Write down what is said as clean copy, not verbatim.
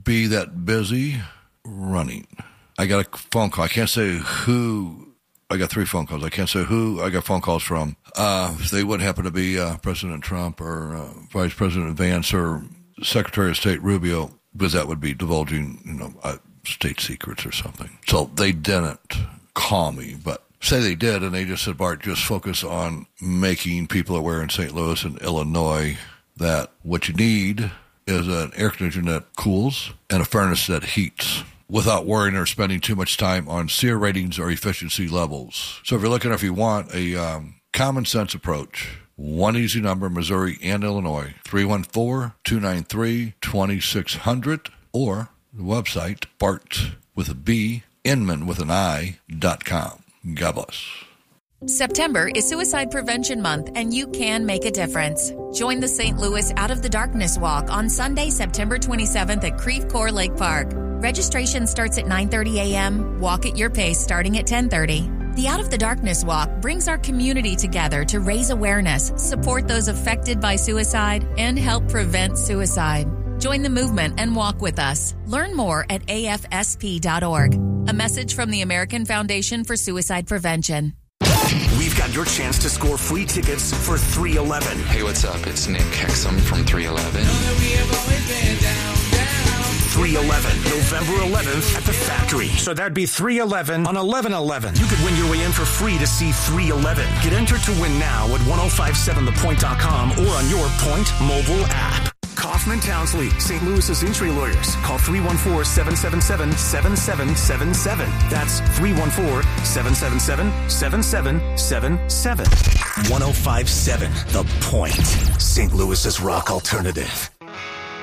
be that busy running. I got a phone call. I can't say who. I got 3 phone calls. I can't say who I got phone calls from. They wouldn't happen to be President Trump or Vice President Vance or Secretary of State Rubio, because that would be divulging, state secrets or something. So they didn't call me, but say they did, and they just said, Bart, just focus on making people aware in St. Louis and Illinois that what you need is an air conditioner that cools and a furnace that heats, without worrying or spending too much time on SEER ratings or efficiency levels. So if you're looking, if you want a common sense approach, one easy number, Missouri and Illinois, 314-293-2600, or the website, Bart with a B, Inman with an I.com. God bless. September is Suicide Prevention Month, and you can make a difference. Join the St. Louis Out of the Darkness Walk on Sunday, September 27th at Creve Coeur Lake Park. Registration starts at 9:30 a.m. Walk at your pace starting at 10:30. The Out of the Darkness Walk brings our community together to raise awareness, support those affected by suicide, and help prevent suicide. Join the movement and walk with us. Learn more at afsp.org. A message from the American Foundation for Suicide Prevention. We've got your chance to score free tickets for 311. Hey, what's up? It's Nick Hexum from 311. 311, November 11th at the Factory. So that'd be 311 on 11/11. You could win your way in for free to see 311. Get entered to win now at 1057thepoint.com or on your Point mobile app. Kaufman Townsley, St. Louis's injury lawyers. Call 314-777-7777. That's 314-777-7777. 1057 The Point, St. Louis's rock alternative.